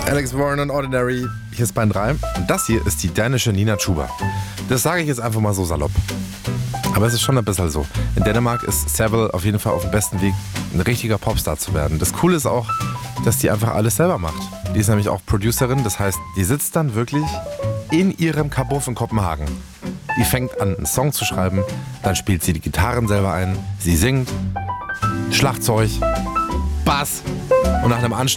Alex Warren und Ordinary, hier ist Band 3. Und das hier ist die dänische Nina Chuba. Das sage ich jetzt einfach mal so salopp. Aber es ist schon ein bisschen so. In Dänemark ist Savile auf jeden Fall auf dem besten Weg, ein richtiger Popstar zu werden. Das Coole ist auch, dass die einfach alles selber macht. Die ist nämlich auch Producerin, das heißt, die sitzt dann wirklich in ihrem Kabuff in Kopenhagen. Die fängt an, einen Song zu schreiben, dann spielt sie die Gitarren selber ein, sie singt, Schlagzeug, Bass und nach einem